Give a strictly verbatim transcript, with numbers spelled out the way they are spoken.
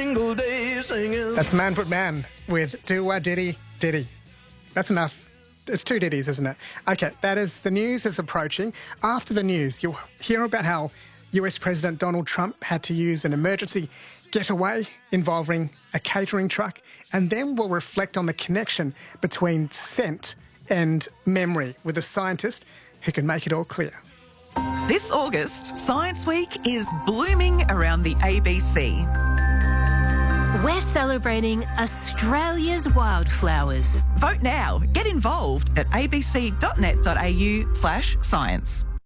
single day singing. That's Manfred Mann with Do-Wah Diddy Diddy. That's enough. It's two ditties, isn't it? Okay, that is the news is approaching. After the news, you'll hear about how U S President Donald Trump had to use an emergency getaway involving a catering truck, and then we'll reflect on the connection between scent and memory with a scientist who can make it all clear. This August, Science Week is blooming around the A B C. We're celebrating Australia's wildflowers. Vote now. Get involved at abc.net.au slash science.